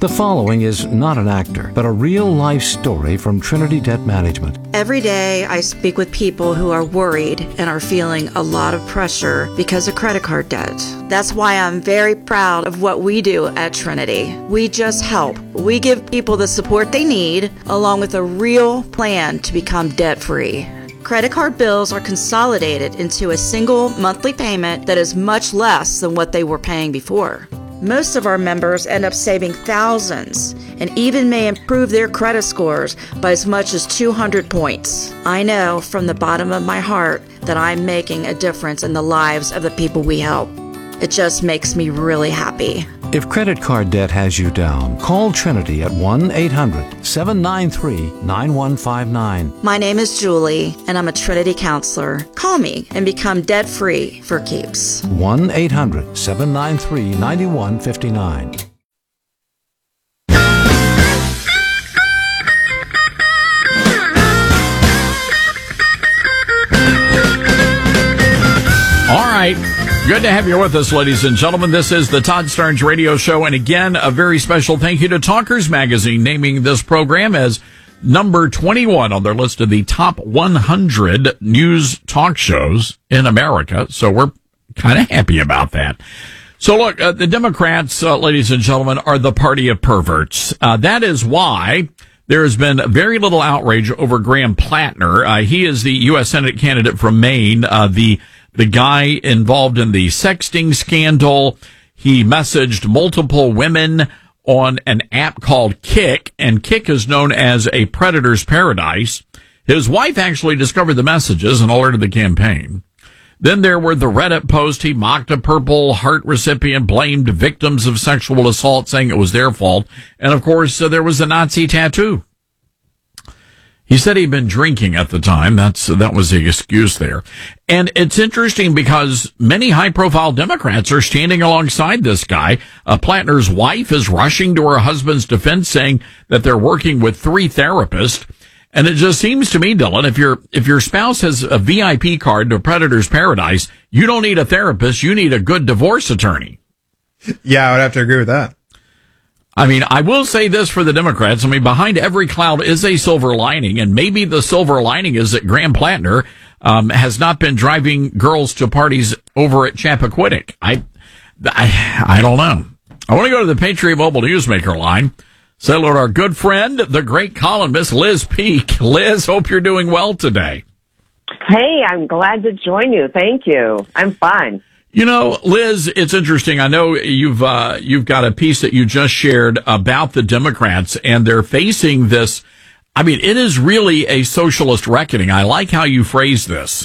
The following is not an actor, but a real-life story from Trinity Debt Management. Every day I speak with people who are worried and are feeling a lot of pressure because of credit card debt. That's why I'm very proud of what we do at Trinity. We just help. We give people the support they need, along with a real plan to become debt-free. Credit card bills are consolidated into a single monthly payment that is much less than what they were paying before. Most of our members end up saving thousands and even may improve their credit scores by as much as 200 points. I know from the bottom of my heart that I'm making a difference in the lives of the people we help. It just makes me really happy. If credit card debt has you down, call Trinity at 1-800-793-9159. My name is Julie, and I'm a Trinity counselor. Call me and become debt-free for keeps. 1-800-793-9159. All right. Good to have you with us, ladies and gentlemen. This is the Todd Starnes Radio Show. And again, a very special thank you to Talkers Magazine, naming this program as number 21 on their list of the top 100 news talk shows in America. So we're kind of happy about that. So look, the Democrats, ladies and gentlemen, are the party of perverts. That is why there has been very little outrage over Graham Plattner. He is the U.S. Senate candidate from Maine, the guy involved in the sexting scandal. He messaged multiple women on an app called Kik, and Kik is known as a predator's paradise. His wife actually discovered the messages and alerted the campaign. Then there were the Reddit posts. He mocked a Purple Heart recipient, blamed victims of sexual assault, saying it was their fault. And of course, there was the Nazi tattoo. He said he'd been drinking at the time. That was the excuse there. And it's interesting because many high-profile Democrats are standing alongside this guy. Plattner's wife is rushing to her husband's defense, saying that they're working with 3 therapists. And it just seems to me, Dylan, if your spouse has a VIP card to Predator's Paradise, you don't need a therapist. You need a good divorce attorney. Yeah, I would have to agree with that. I mean, I will say this for the Democrats. I mean, behind every cloud is a silver lining, and maybe the silver lining is that Graham Plattner has not been driving girls to parties over at Chappaquiddick. I don't know. I want to go to the Patriot Mobile Newsmaker line. Say hello to our good friend, the great columnist, Liz Peek. Liz, hope you're doing well today. Hey, I'm glad to join you. Thank you. I'm fine. You know, Liz, it's interesting. I know you've got a piece that you just shared about the Democrats, and they're facing this. I mean, it is really a socialist reckoning. I like how you phrase this.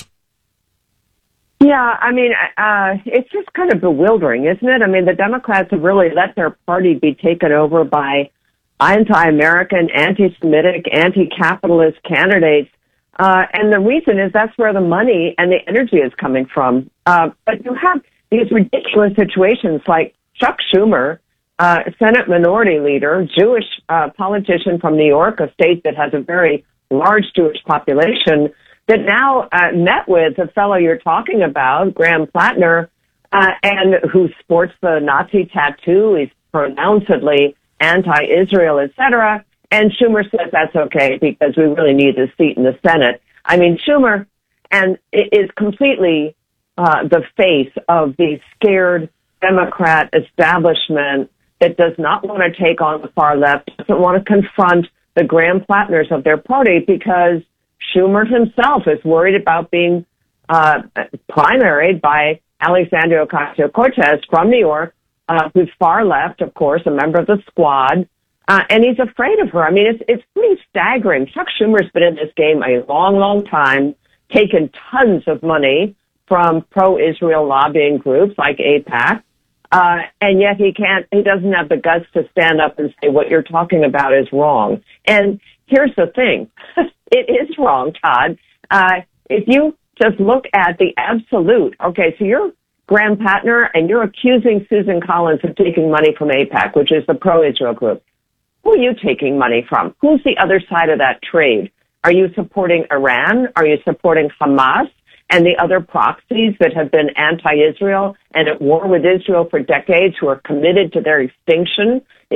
Yeah, I mean, it's just kind of bewildering, isn't it? I mean, the Democrats have really let their party be taken over by anti-American, anti-Semitic, anti-capitalist candidates. And the reason is that's where the money and the energy is coming from. But you have these ridiculous situations like Chuck Schumer, Senate Minority Leader, Jewish politician from New York, a state that has a very large Jewish population, that now met with the fellow you're talking about, Graham Plattner, and who sports the Nazi tattoo. He's pronouncedly anti-Israel, etc. And Schumer says that's okay because we really need this seat in the Senate. I mean, Schumer is completely the face of the scared Democrat establishment that does not want to take on the far left, doesn't want to confront the Graham Plattners of their party because Schumer himself is worried about being primaried by Alexandria Ocasio-Cortez from New York, who's far left, of course, a member of the Squad. And he's afraid of her. I mean, it's pretty staggering. Chuck Schumer's been in this game a long, long time, taken tons of money from pro-Israel lobbying groups like AIPAC, and yet he doesn't have the guts to stand up and say what you're talking about is wrong. And here's the thing. It is wrong, Todd. If you just look at the absolute, okay, so you're Graham Plattner and you're accusing Susan Collins of taking money from AIPAC, which is the pro-Israel group. Who are you taking money from? Who's the other side of that trade? Are you supporting Iran? Are you supporting Hamas and the other proxies that have been anti-Israel and at war with Israel for decades, who are committed to their extinction?